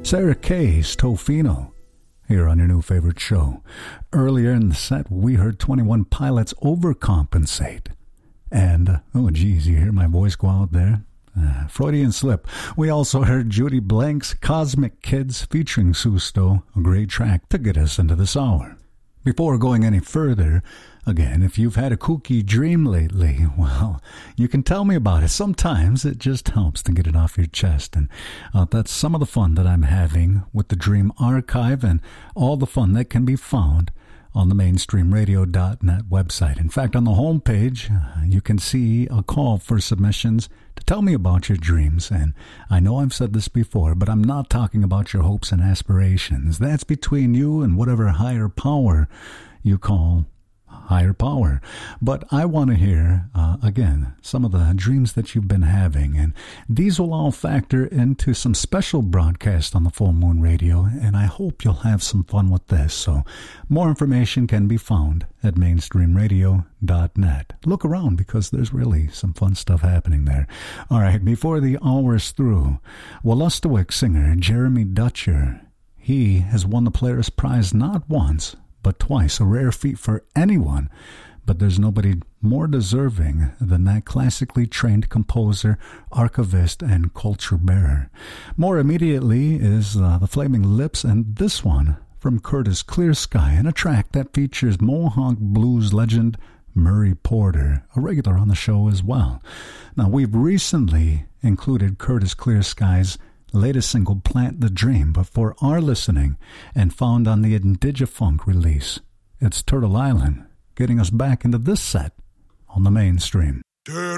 Sarah Kay's Tofino, here on your new favorite show. Earlier in the set, we heard 21 Pilots Overcompensate. And, oh geez, you hear my voice go out there? Freudian slip. We also heard Judy Blank's Cosmic Kids featuring Susto, a great track to get us into this hour. Before going any further, again, if you've had a kooky dream lately, well, you can tell me about it. Sometimes it just helps to get it off your chest. And that's some of the fun that I'm having with the Dream Archive and all the fun that can be found on the mainstreamradio.net website. In fact, on the homepage, you can see a call for submissions to tell me about your dreams. And I know I've said this before, but I'm not talking about your hopes and aspirations. That's between you and whatever higher power you call higher power. But I want to hear, again, some of the dreams that you've been having. And these will all factor into some special broadcast on the Full Moon Radio. And I hope you'll have some fun with this. So more information can be found at mainstreamradio.net. Look around because there's really some fun stuff happening there. All right, before the hour's through, Wolastoqiyik singer Jeremy Dutcher, he has won the Polaris Prize not once, but twice, a rare feat for anyone. But there's nobody more deserving than that classically trained composer, archivist, and culture bearer. More immediately is the Flaming Lips, and this one from Curtis Clear Sky, and a track that features Mohawk blues legend Murray Porter, a regular on the show as well. Now, we've recently included Curtis Clear Sky's latest single, Plant the Dream, but for our listening and found on the Indigifunk release, it's Turtle Island, getting us back into this set on the mainstream.